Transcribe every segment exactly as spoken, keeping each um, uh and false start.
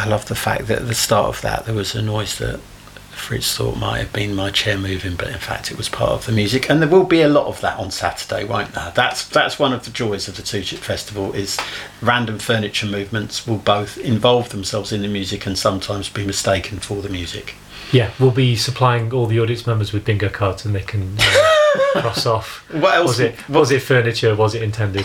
I love the fact that at the start of that there was a noise that Fritz thought might have been my chair moving, but in fact it was part of the music. And there will be a lot of that on Saturday, won't there? That's that's one of the joys of the Two Chip Festival, is random furniture movements will both involve themselves in the music and sometimes be mistaken for the music. Yeah, we'll be supplying all the audience members with bingo cards and they can uh, cross off. What else? Was it, what? was it furniture? Was it intended?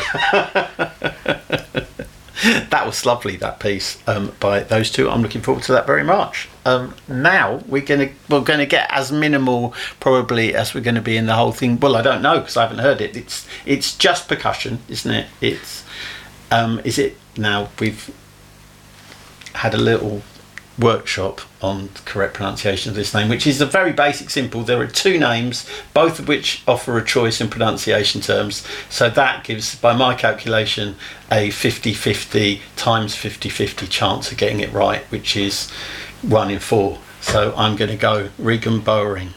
That was lovely, that piece um, by those two. I'm looking forward to that very much. Um, now we're gonna we're gonna get as minimal probably as we're going to be in the whole thing. Well, I don't know because I haven't heard it. It's it's just percussion, isn't it? It's um, is it now? We've had a little workshop on the correct pronunciation of this name, which is a very basic, simple. There are two names, both of which offer a choice in pronunciation terms. So that gives, by my calculation, a fifty-fifty times fifty-fifty chance of getting it right, which is one in four. So I'm going to go Regan Bowering.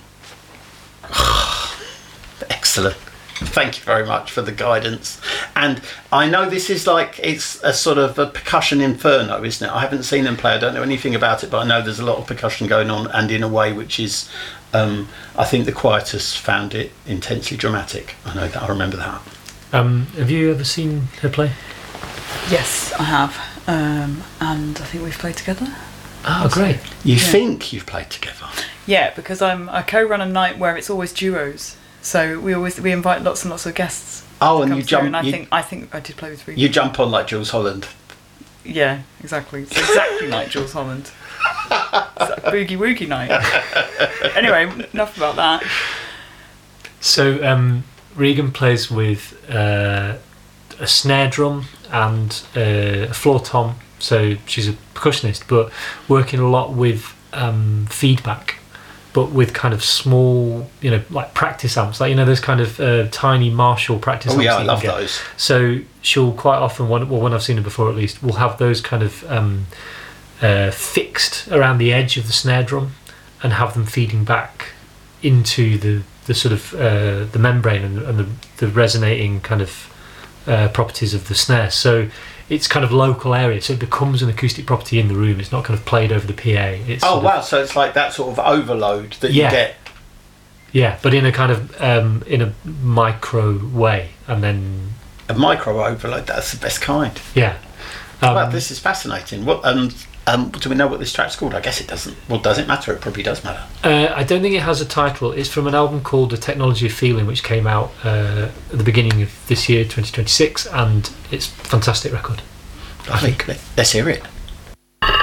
Excellent. Thank you very much for the guidance. And I know this is like, it's a sort of a percussion inferno, isn't it? I haven't seen them play, I don't know anything about it, but I know there's a lot of percussion going on, and in a way which is, um, I think the Quietus found it intensely dramatic. I know that, I remember that. Um, have you ever seen her play? Yes, I have. Um, and I think we've played together. Oh, great. You Yeah. think you've played together? Yeah, because I'm I co-run a night where it's always duos. So we always we invite lots and lots of guests. Oh, to and come you through, jump- And I you- think I think I did play with Regan. You jump on like Jules Holland. Yeah, exactly. It's exactly like Jules Holland. It's a boogie woogie night. Anyway, enough about that. So um, Regan plays with uh, a snare drum and uh, a floor tom. So she's a percussionist, but working a lot with um, feedback, but with kind of small, you know, like practice amps, like, you know, those kind of uh, tiny Marshall practice Oh amps. yeah, that I you love can get. those. So she'll quite often, well, when I've seen her before at least, will have those kind of um, uh, fixed around the edge of the snare drum and have them feeding back into the, the sort of uh, the membrane and, and the, the resonating kind of uh, properties of the snare. So it's kind of local area, so it becomes an acoustic property in the room. It's not kind of played over the P A. It's Oh sort wow, of, so it's like that sort of overload that Yeah. you get. yeah, but in a kind of um, in a micro way, and then A micro overload, that's the best kind. yeah. Um, Well, this is fascinating. What um, um, do we know what this track's called? I guess it doesn't. Well, does it matter? It probably does matter. Uh, I don't think it has a title. It's from an album called The Technology of Feeling, which came out uh, at the beginning of this year, twenty twenty-six, and it's a fantastic record. I think let's hear it.